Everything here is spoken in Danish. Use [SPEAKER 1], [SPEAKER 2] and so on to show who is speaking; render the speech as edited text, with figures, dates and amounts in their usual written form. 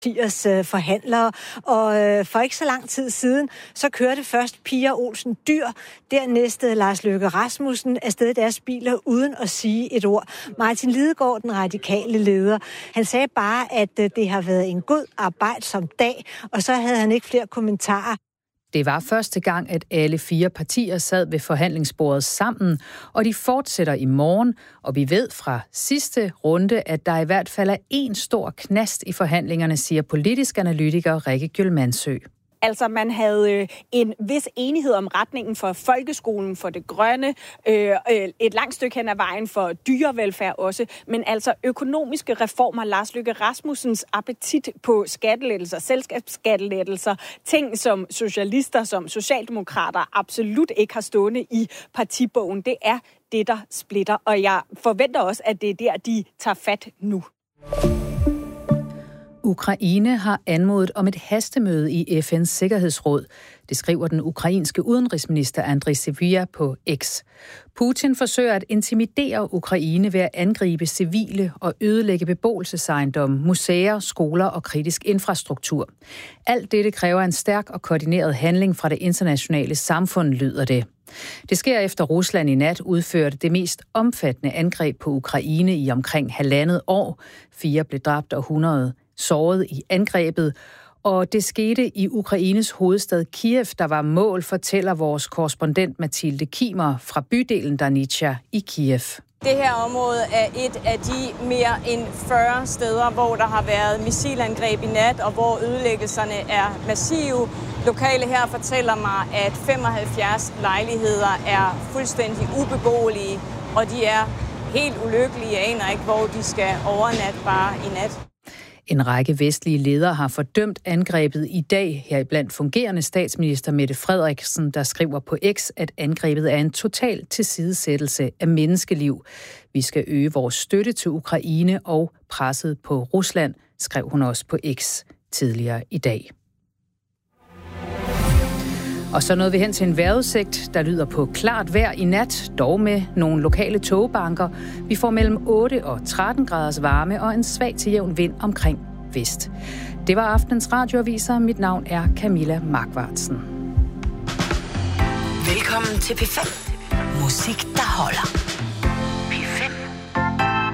[SPEAKER 1] partiers forhandlere, og for ikke så lang tid siden, så kørte først Pia Olsen Dyhr, dernæst Lars Løkke Rasmussen afsted i deres biler uden at sige et ord. Martin Lidegaard, den radikale leder, han sagde bare, at det har været en god arbejdsom dag, og så havde han ikke flere kommentarer.
[SPEAKER 2] Det var første gang, at alle 4 partier sad ved forhandlingsbordet sammen, og de fortsætter i morgen, og vi ved fra sidste runde, at der i hvert fald er en stor knast i forhandlingerne, siger politisk analytiker Rikke Gjølmandsø.
[SPEAKER 3] Altså, man havde en vis enighed om retningen for folkeskolen, for det grønne, et langt stykke hen ad vejen for dyrevelfærd også, men altså økonomiske reformer, Lars Løkke Rasmussens appetit på skattelettelser, selskabsskattelettelser, ting som socialister, som socialdemokrater absolut ikke har stående i partibogen, det er det, der splitter, og jeg forventer også, at det er der, de tager fat nu.
[SPEAKER 2] Ukraine har anmodet om et hastemøde i FN's Sikkerhedsråd. Det skriver den ukrainske udenrigsminister Andriy Sybiha på X. Putin forsøger at intimidere Ukraine ved at angribe civile og ødelægge beboelsesejendomme, museer, skoler og kritisk infrastruktur. Alt dette kræver en stærk og koordineret handling fra det internationale samfund, lyder det. Det sker efter Rusland i nat udførte det mest omfattende angreb på Ukraine i omkring 1,5 år. 4 blev dræbt og 100 såret i angrebet, og det skete i Ukraines hovedstad Kiev, der var mål, fortæller vores korrespondent Mathilde Kimer fra bydelen Darnitja i Kiev.
[SPEAKER 4] Det her område er et af de mere end 40 steder, hvor der har været missilangreb i nat, og hvor ødelæggelserne er massive. Lokale her fortæller mig, at 75 lejligheder er fuldstændig ubeboelige, og de er helt ulykkelige. Jeg aner ikke, hvor de skal overnatte bare i nat.
[SPEAKER 2] En række vestlige ledere har fordømt angrebet i dag, heriblandt fungerende statsminister Mette Frederiksen, der skriver på X, at angrebet er en total tilsidesættelse af menneskeliv. Vi skal øge vores støtte til Ukraine og presset på Rusland, skrev hun også på X tidligere i dag. Og så nåede vi hen til en vejrudsigt, der lyder på klart vejr i nat, dog med nogle lokale tågebanker. Vi får mellem 8 og 13 graders varme og en svag til jævn vind omkring vest. Det var aftenens radioaviser. Mit navn er Camilla Markvartsen.
[SPEAKER 5] Velkommen til P5. Musik, der holder.